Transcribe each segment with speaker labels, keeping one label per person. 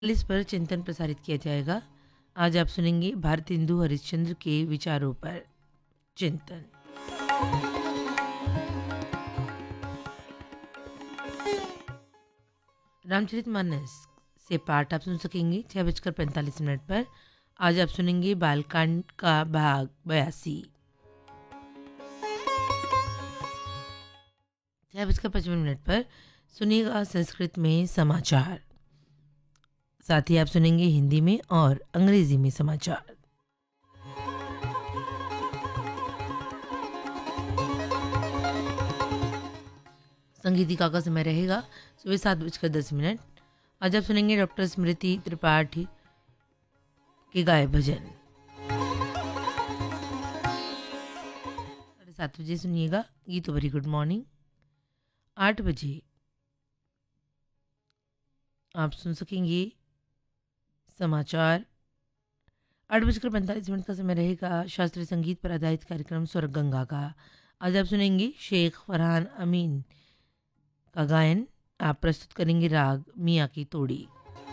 Speaker 1: इस पर चिंतन प्रसारित किया जाएगा। आज आप सुनेंगे भारतेंदु हरिश्चंद्र के विचारों पर चिंतन। रामचरितमानस से पाठ आप सुन सकेंगे 6:45 पर। आज आप सुनेंगे बालकांड का भाग 82। 6:55 पर सुनिएगा संस्कृत में समाचार। साथ ही आप सुनेंगे हिंदी में और अंग्रेजी में समाचार। संगीतिका का समय रहेगा सुबह 7:10। आज आप सुनेंगे डॉक्टर स्मृति त्रिपाठी के गाए भजन। 7:30 सुनिएगा गीतो वेरी गुड मॉर्निंग। 8 बजे आप सुन सकेंगे समाचार। 8:45 का समय रहेगा शास्त्रीय संगीत पर आधारित कार्यक्रम स्वर्ग गंगा का। आज आप सुनेंगे शेख फरहान अमीन का गायन। आप प्रस्तुत करेंगे राग मियाँ की तोड़ी।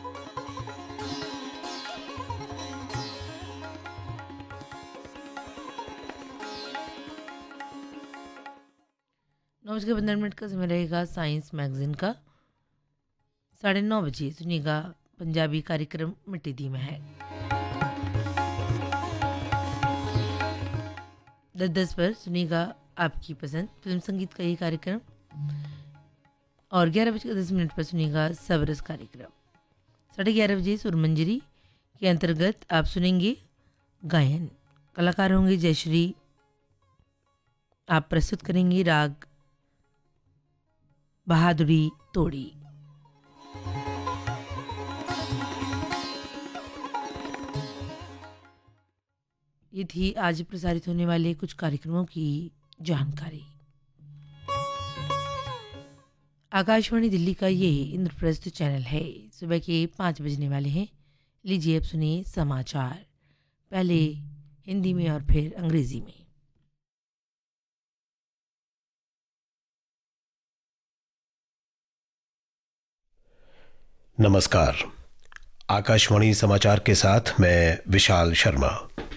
Speaker 1: नौ बजकर 15 का समय रहेगा साइंस मैगजीन का। 9:30 बजे सुनिएगा पंजाबी कार्यक्रम मिट्टी दी महक। 10:10 पर सुनिएगा आपकी पसंद फिल्म संगीत का ये कार्यक्रम। और 11:10 पर सुनिएगा सबरस कार्यक्रम। 11:30 बजे सुरमंजरी के अंतर्गत आप सुनेंगे गायन। कलाकार होंगे जयश्री। आप प्रस्तुत करेंगे राग बहादुरी तोड़ी। ये थी आज प्रसारित होने वाले कुछ कार्यक्रमों की जानकारी। आकाशवाणी दिल्ली का ये इंद्रप्रस्थ चैनल है। सुबह के 5 बजने वाले हैं। लीजिए अब सुनिए समाचार, पहले हिंदी में और फिर अंग्रेजी में।
Speaker 2: नमस्कार। आकाशवाणी समाचार के साथ मैं विशाल शर्मा।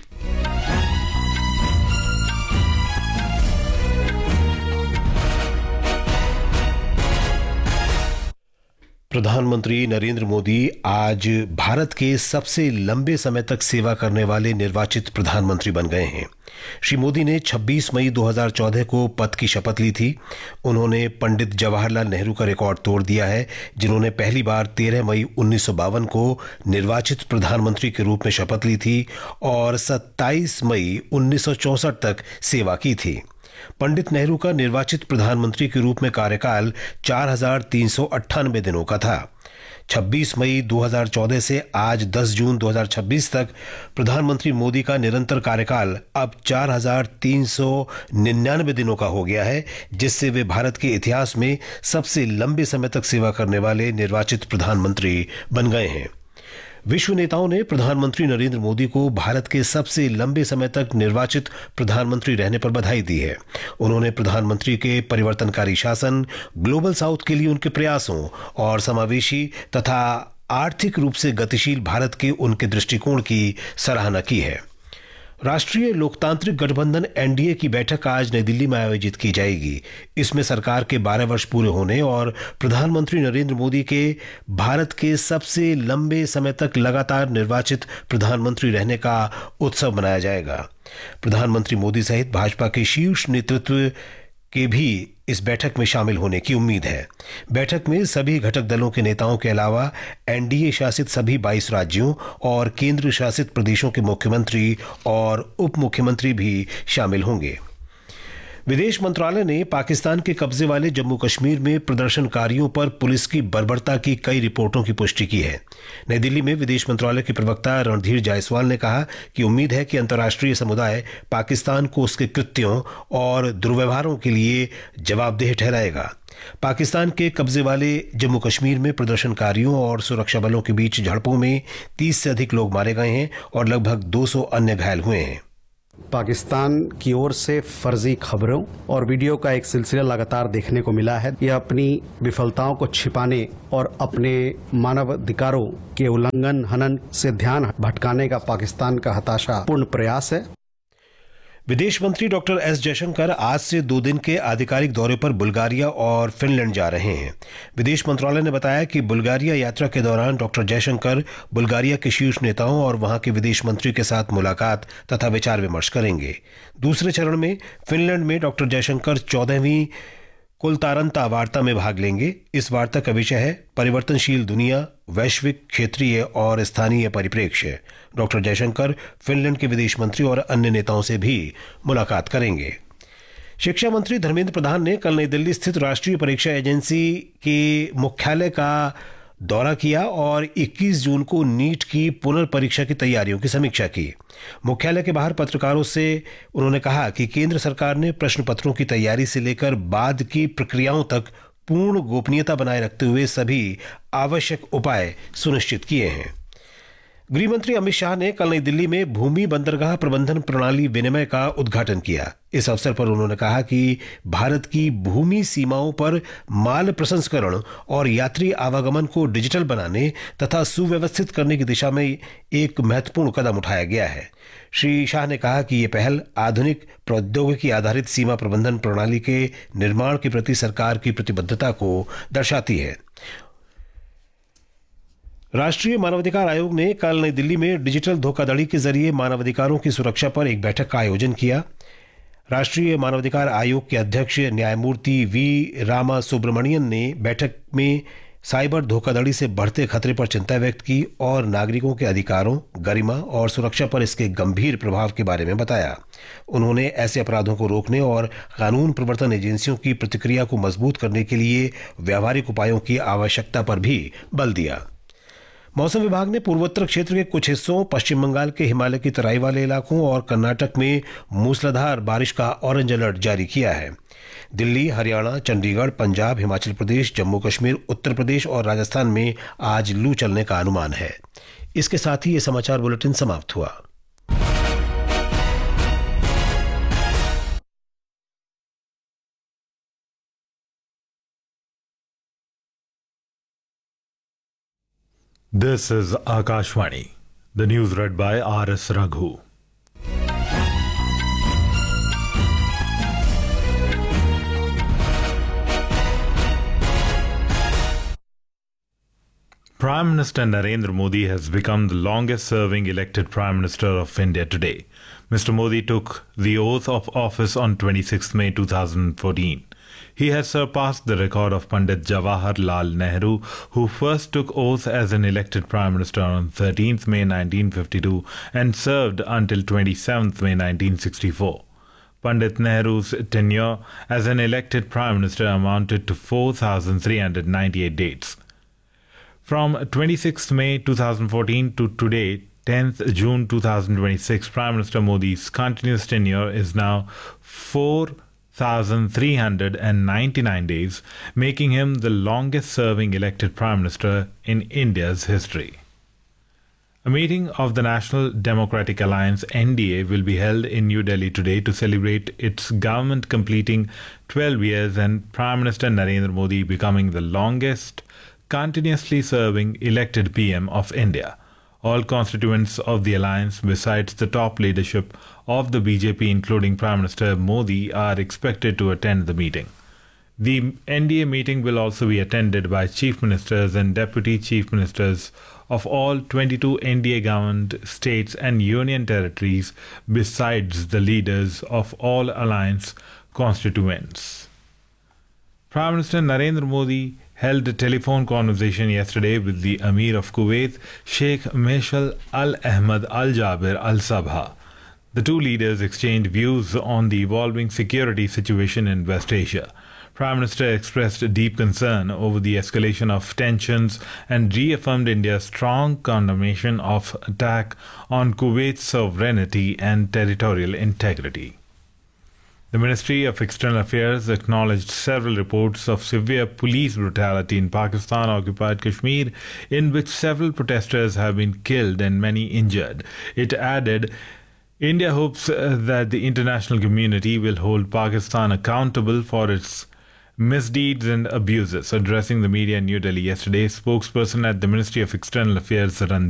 Speaker 2: प्रधानमंत्री नरेंद्र मोदी आज भारत के सबसे लंबे समय तक सेवा करने वाले निर्वाचित प्रधानमंत्री बन गए हैं। श्री मोदी ने 26 मई 2014 को पद की शपथ ली थी। उन्होंने पंडित जवाहरलाल नेहरू का रिकॉर्ड तोड़ दिया है, जिन्होंने पहली बार 13 मई 1952 को निर्वाचित प्रधानमंत्री के रूप में शपथ ली थी और 27 मई 1964 तक सेवा की थी। पंडित नेहरू का निर्वाचित प्रधानमंत्री के रूप में कार्यकाल 4398 दिनों का था। 26 मई 2014 से आज 10 जून 2026 तक प्रधानमंत्री मोदी का निरंतर कार्यकाल अब 4399 दिनों का हो गया है, जिससे वे भारत के इतिहास में सबसे लंबे समय तक सेवा करने वाले निर्वाचित प्रधानमंत्री बन गए हैं। विश्व नेताओं ने प्रधानमंत्री नरेंद्र मोदी को भारत के सबसे लंबे समय तक निर्वाचित प्रधानमंत्री रहने पर बधाई दी है। उन्होंने प्रधानमंत्री के परिवर्तनकारी शासन, ग्लोबल साउथ के लिए उनके प्रयासों और समावेशी तथा आर्थिक रूप से गतिशील भारत के उनके दृष्टिकोण की सराहना की है। राष्ट्रीय लोकतांत्रिक गठबंधन एनडीए की बैठक आज नई दिल्ली में आयोजित की जाएगी। इसमें सरकार के 12 वर्ष पूरे होने और प्रधानमंत्री नरेंद्र मोदी के भारत के सबसे लंबे समय तक लगातार निर्वाचित प्रधानमंत्री रहने का उत्सव मनाया जाएगा। प्रधानमंत्री मोदी सहित भाजपा के शीर्ष नेतृत्व के भी इस बैठक में शामिल होने की उम्मीद है। बैठक में सभी घटक दलों के नेताओं के अलावा एनडीए शासित सभी 22 राज्यों और केंद्र शासित प्रदेशों के मुख्यमंत्री और उप मुख्यमंत्री भी शामिल होंगे। विदेश मंत्रालय ने पाकिस्तान के कब्जे वाले जम्मू कश्मीर में प्रदर्शनकारियों पर पुलिस की बर्बरता की कई रिपोर्टों की पुष्टि की है। नई दिल्ली में विदेश मंत्रालय के प्रवक्ता रणधीर जायसवाल ने कहा कि उम्मीद है कि अंतर्राष्ट्रीय समुदाय पाकिस्तान को उसके कृत्यों और दुर्व्यवहारों के लिए जवाबदेह ठहराएगा। पाकिस्तान के कब्जे वाले जम्मू कश्मीर में प्रदर्शनकारियों और सुरक्षा बलों के बीच झड़पों में 30 से अधिक लोग मारे गए हैं और लगभग 200 अन्य घायल हुए हैं।
Speaker 3: पाकिस्तान की ओर से फर्जी खबरों और वीडियो का एक सिलसिला लगातार देखने को मिला है। यह अपनी विफलताओं को छिपाने और अपने मानवाधिकारों के उल्लंघन हनन से ध्यान भटकाने का पाकिस्तान का हताशापूर्ण प्रयास है।
Speaker 2: विदेश मंत्री डॉक्टर एस जयशंकर आज से 2 दिन के आधिकारिक दौरे पर बुल्गारिया और फिनलैंड जा रहे हैं। विदेश मंत्रालय ने बताया कि बुल्गारिया यात्रा के दौरान डॉक्टर जयशंकर बुल्गारिया के शीर्ष नेताओं और वहां के विदेश मंत्री के साथ मुलाकात तथा विचार विमर्श करेंगे। दूसरे चरण में फिनलैंड में डॉक्टर जयशंकर 14वीं कुलतारंता वार्ता में भाग लेंगे। इस वार्ता का विषय है परिवर्तनशील दुनिया, वैश्विक, क्षेत्रीय और स्थानीय परिप्रेक्ष्य। डॉक्टर जयशंकर फिनलैंड के विदेश मंत्री और अन्य नेताओं से भी मुलाकात करेंगे। शिक्षा मंत्री धर्मेंद्र प्रधान ने कल नई दिल्ली स्थित राष्ट्रीय परीक्षा एजेंसी के मुख्यालय का दौरा किया और 21 जून को नीट की पुनर्परीक्षा की तैयारियों की समीक्षा की। मुख्यालय के बाहर पत्रकारों से उन्होंने कहा कि केंद्र सरकार ने प्रश्न पत्रों की तैयारी से लेकर बाद की प्रक्रियाओं तक पूर्ण गोपनीयता बनाए रखते हुए सभी आवश्यक उपाय सुनिश्चित किए हैं। गृह मंत्री अमित शाह ने कल नई दिल्ली में भूमि बंदरगाह प्रबंधन प्रणाली विनिमय का उद्घाटन किया। इस अवसर पर उन्होंने कहा कि भारत की भूमि सीमाओं पर माल प्रसंस्करण और यात्री आवागमन को डिजिटल बनाने तथा सुव्यवस्थित करने की दिशा में एक महत्वपूर्ण कदम उठाया गया है। श्री शाह ने कहा कि ये पहल आधुनिक प्रौद्योगिकी आधारित सीमा प्रबंधन प्रणाली के निर्माण के प्रति सरकार की प्रतिबद्धता को दर्शाती है। राष्ट्रीय मानवाधिकार आयोग ने कल नई दिल्ली में डिजिटल धोखाधड़ी के जरिए मानवाधिकारों की सुरक्षा पर एक बैठक का आयोजन किया। राष्ट्रीय मानवाधिकार आयोग के अध्यक्ष न्यायमूर्ति वी रामा सुब्रमणियन ने बैठक में साइबर धोखाधड़ी से बढ़ते खतरे पर चिंता व्यक्त की और नागरिकों के अधिकारों, गरिमा और सुरक्षा पर इसके गंभीर प्रभाव के बारे में बताया। उन्होंने ऐसे अपराधों को रोकने और कानून प्रवर्तन एजेंसियों की प्रतिक्रिया को मजबूत करने के लिए व्यावहारिक उपायों की आवश्यकता पर भी बल दिया। मौसम विभाग ने पूर्वोत्तर क्षेत्र के कुछ हिस्सों, पश्चिम बंगाल के हिमालय की तराई वाले इलाकों और कर्नाटक में मूसलाधार बारिश का ऑरेंज अलर्ट जारी किया है। दिल्ली, हरियाणा, चंडीगढ़, पंजाब, हिमाचल प्रदेश, जम्मू कश्मीर, उत्तर प्रदेश और राजस्थान में आज लू चलने का अनुमान है। इसके साथ ही ये समाचार बुलेटिन समाप्त हुआ।
Speaker 4: This is Akashvani. The news read by R.S. Raghu. Prime Minister Narendra Modi has become the longest-serving elected Prime Minister of India today. Mr. Modi took the oath of office on 26 May 2014. He has surpassed the record of Pandit Jawaharlal Nehru, who first took oath as an elected Prime Minister on 13th May 1952 and served until 27th May 1964. Pandit Nehru's tenure as an elected Prime Minister amounted to 4,398 days. From 26th May 2014 to today, 10th June 2026, Prime Minister Modi's continuous tenure is now 4,399 days, making him the longest-serving elected Prime Minister in India's history. A meeting of the National Democratic Alliance (NDA) will be held in New Delhi today to celebrate its government completing 12 years and Prime Minister Narendra Modi becoming the longest continuously serving elected PM of India. All constituents of the alliance, besides the top leadership of the BJP, including Prime Minister Modi, are expected to attend the meeting. The NDA meeting will also be attended by Chief Ministers and Deputy Chief Ministers of all 22 NDA government states and union territories, besides the leaders of all alliance constituents. Prime Minister Narendra Modi held a telephone conversation yesterday with the Emir of Kuwait, Sheikh Meshal Al Ahmad Al Jaber Al Sabha. The two leaders exchanged views on the evolving security situation in West Asia. Prime Minister expressed deep concern over the escalation of tensions and reaffirmed India's strong condemnation of attack on Kuwait's sovereignty and territorial integrity. The Ministry of External Affairs acknowledged several reports of severe police brutality in Pakistan-occupied Kashmir, in which several protesters have been killed and many injured. It added, India hopes that the international community will hold Pakistan accountable for its misdeeds and abuses. Addressing the media in New Delhi yesterday, spokesperson at the Ministry of External Affairs,